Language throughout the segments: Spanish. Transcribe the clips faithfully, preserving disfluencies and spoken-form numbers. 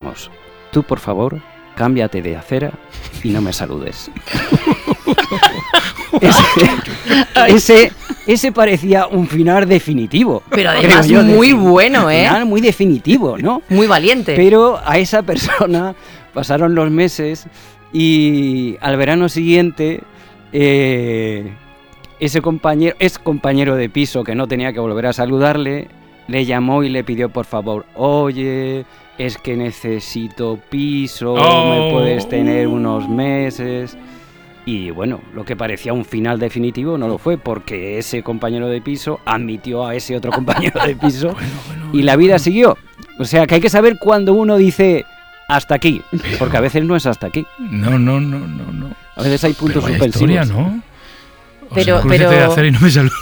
vamos, tú por favor, cámbiate de acera y no me saludes. ese, ese, ese parecía un final definitivo. Pero además yo, muy bueno, ¿eh? Un final muy definitivo, ¿no? Muy valiente. Pero a esa persona pasaron los meses y al verano siguiente eh, ese compañero, es compañero de piso que no tenía que volver a saludarle, le llamó y le pidió por favor, oye, es que necesito piso, oh. me puedes tener unos meses. Y bueno, lo que parecía un final definitivo no lo fue, porque ese compañero de piso admitió a ese otro compañero de piso bueno, bueno, y la vida bueno. siguió. O sea que hay que saber cuando uno dice hasta aquí, porque a veces no es hasta aquí. No, no, no, no, no. A veces hay puntos pero suspensivos. Historia, ¿no? O pero, sea, pero... de hacer y no me saluda.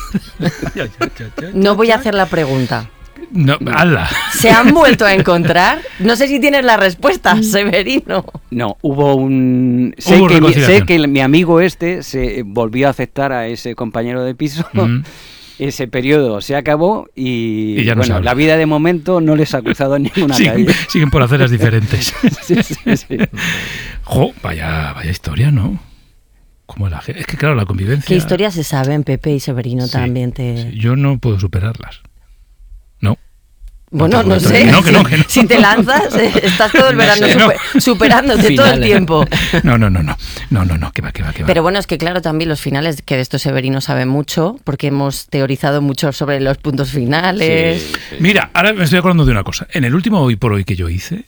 No voy a hacer la pregunta. No, ala. ¿Se han vuelto a encontrar? No sé si tienes la respuesta, Severino. No, hubo un... Sé, hubo que, mi, sé que mi amigo este se volvió a aceptar a ese compañero de piso. Mm. Ese periodo se acabó y, y ya no bueno, la vida de momento no les ha cruzado en ninguna siguen, calle. Siguen por aceras diferentes. sí, sí, sí. Jo, vaya, vaya historia, ¿no? Como la, es que claro, la convivencia... ¿Qué historias se saben, Pepe y Severino? Sí, también te... Sí, yo no puedo superarlas. No. Bueno, no, no sé, no, que no, que no. Si te lanzas, estás todo el verano no sé, super, no. superándote finales. Todo el tiempo. No, no, no, no, no, no, no, que va, que va, que va. Pero bueno, es que claro, también los finales, que de esto Severino sabe mucho, porque hemos teorizado mucho sobre los puntos finales. Sí, sí. Mira, ahora me estoy acordando de una cosa. En el último Hoy por Hoy que yo hice,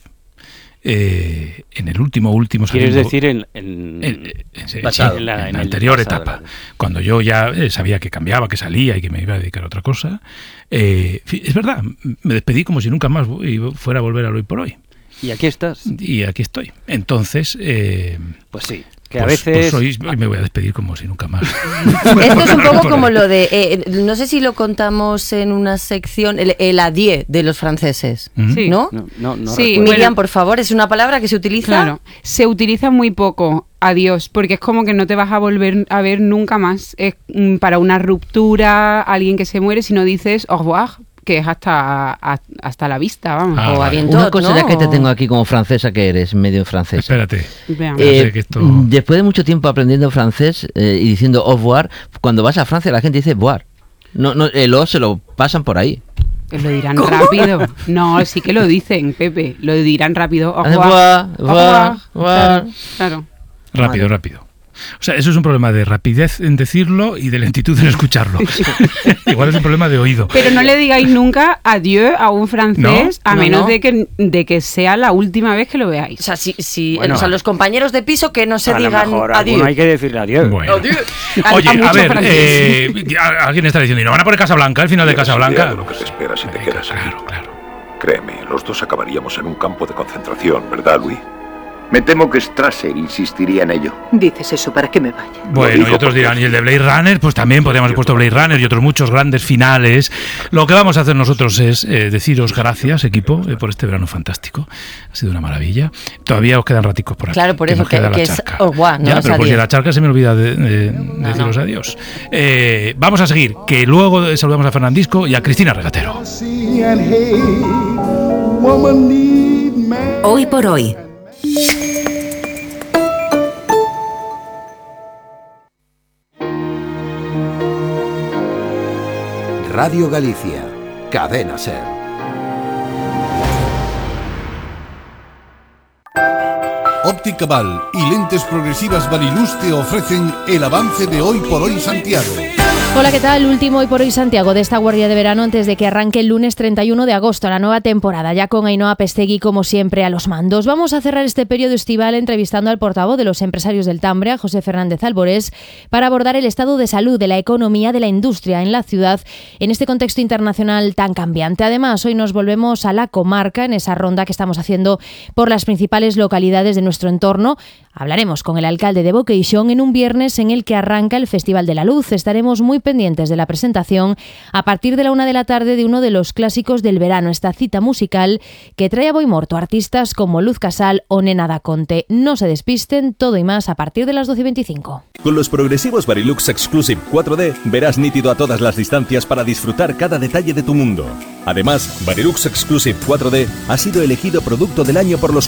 eh, en el último, último... ¿Quieres saliendo, decir en, en, en, en, sí, pasado, en la, en en la el anterior pasado, etapa, la... cuando yo ya eh, sabía que cambiaba, que salía y que me iba a dedicar a otra cosa, eh, es verdad, me despedí como si nunca más fuera a volver al Hoy por Hoy. Y aquí estás. Y aquí estoy. Entonces... Eh, pues sí. Que pues, a veces... Pues hoy, hoy me voy a despedir como si nunca más. Esto es un poco como lo de... Eh, no sé si lo contamos en una sección, el, el adieu de los franceses, sí. ¿no? No, no, no sí, recuerdo. Miriam, por favor, ¿es una palabra que se utiliza? Claro, se utiliza muy poco, adiós, porque es como que no te vas a volver a ver nunca más. Es mm, para una ruptura, alguien que se muere, si no dices au revoir, que es hasta, a, hasta la vista, vamos. Ah, o vale. aviento, Una cosa ¿no? ya que te tengo aquí como francesa que eres, medio francesa. Espérate. Eh, que esto... Después de mucho tiempo aprendiendo francés eh, y diciendo au revoir, cuando vas a Francia la gente dice voir. No, no, el o se lo pasan por ahí. Lo dirán ¿Cómo? rápido. No, sí que lo dicen, Pepe. Lo dirán rápido. Au revoir. Voir, voir, claro, claro. Rápido, vale. rápido. O sea, eso es un problema de rapidez en decirlo y de lentitud en escucharlo. Igual es un problema de oído. Pero no le digáis nunca adiós a un francés, ¿No? a no, menos no. De, que, de que sea la última vez que lo veáis. O sea, si, si, bueno, o sea, los compañeros de piso que no se a digan lo mejor adiós. hay que decirle adiós. Bueno. Adiós. Oye, a, a, a ver, eh, alguien está diciendo, ¿y no van a poner Casablanca, el final de Casablanca? Lo que se espera si te quedas claro, aquí. Claro. Créeme, los dos acabaríamos en un campo de concentración, ¿verdad, Louis? Me temo que Strasser insistiría en ello. Dices eso para que me vaya. Bueno, y otros dirán, y el de Blade Runner, pues también podríamos haber puesto Blade Runner y otros muchos grandes finales. Lo que vamos a hacer nosotros es eh, deciros gracias, equipo, eh, por este verano fantástico. Ha sido una maravilla. Todavía os quedan raticos por aquí. Claro, por que eso nos que, queda que la es charca. au revoir, no ya, es pero porque adiós. la charca se me olvida de, de, No, deciros no. adiós. Eh, vamos a seguir, que luego saludamos a Fernandisco y a Cristina Regatero. Hoy por hoy. Radio Galicia, Cadena SER. Óptica Val y lentes progresivas Varilux te ofrecen el avance de Hoy por Hoy Santiago. Hola, ¿qué tal? Último Hoy por Hoy Santiago de esta guardia de verano antes de que arranque el lunes treinta y uno de agosto la nueva temporada, ya con Ainhoa Pestegui como siempre a los mandos. Vamos a cerrar este periodo estival entrevistando al portavoz de los empresarios del Tambre, a José Fernández Álvarez, para abordar el estado de salud de la economía de la industria en la ciudad en este contexto internacional tan cambiante. Además, hoy nos volvemos a la comarca en esa ronda que estamos haciendo por las principales localidades de nuestro entorno. Hablaremos con el alcalde de Boqueixón en un viernes en el que arranca el Festival de la Luz. Estaremos muy pendientes de la presentación a partir de la una de la tarde de uno de los clásicos del verano, esta cita musical que trae a Boimorto artistas como Luz Casal o Nena da Conte. No se despisten, todo y más a partir de las doce y veinticinco. Con los progresivos Varilux Exclusive cuatro D verás nítido a todas las distancias para disfrutar cada detalle de tu mundo. Además, Varilux Exclusive cuatro D ha sido elegido producto del año por los